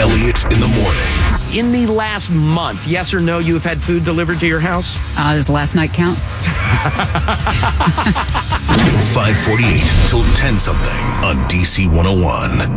Elliott in the morning. In the last month, yes or no, you have had food delivered to your house? Does last night count? 548 till 10 something on DC 101.